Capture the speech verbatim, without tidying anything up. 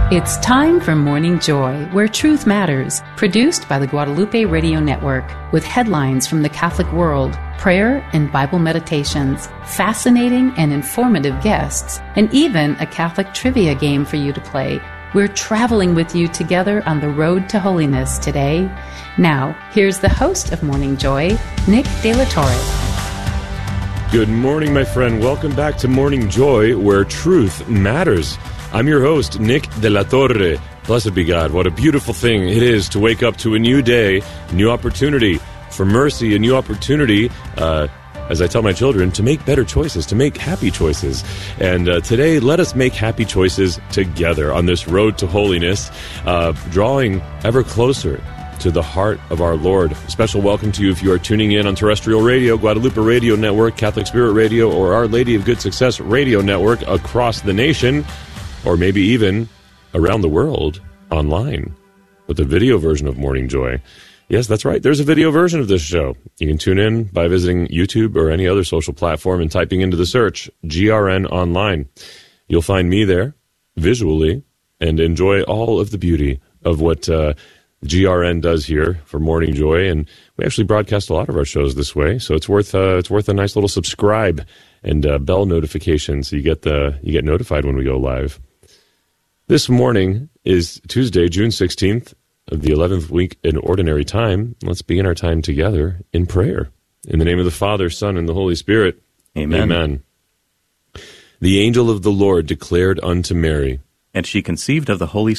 It's time for Morning Joy, where truth matters, produced by the Guadalupe Radio Network, with headlines from the Catholic world, prayer and Bible meditations, fascinating and informative guests, and even a Catholic trivia game for you to play. We're traveling with you together on the road to holiness today. Now, here's the host of Morning Joy, Nick De La Torre. Good morning, my friend. Welcome back to Morning Joy, where truth matters. I'm your host, Nick De La Torre. Blessed be God. What a beautiful thing it is to wake up to a new day, a new opportunity for mercy, a new opportunity, uh, as I tell my children, to make better choices, to make happy choices. And uh, today, let us make happy choices together on this road to holiness, uh, drawing ever closer to the heart of our Lord. A special welcome to you if you are tuning in on terrestrial radio, Guadalupe Radio Network, Catholic Spirit Radio, or Our Lady of Good Success Radio Network across the nation, or maybe even around the world online with a video version of Morning Joy. Yes, that's right. There's a video version of this show. You can tune in by visiting YouTube or any other social platform and typing into the search G R N Online. You'll find me there visually and enjoy all of the beauty of what uh, G R N does here for Morning Joy. And we actually broadcast a lot of our shows this way, so it's worth uh, it's worth a nice little subscribe and uh, bell notification so you get the you get notified when we go live. This morning is Tuesday, June sixteenth, of the eleventh week in Ordinary Time. Let's begin our time together in prayer. In the name of the Father, Son, and the Holy Spirit. Amen. Amen. The angel of the Lord declared unto Mary, and she conceived of the Holy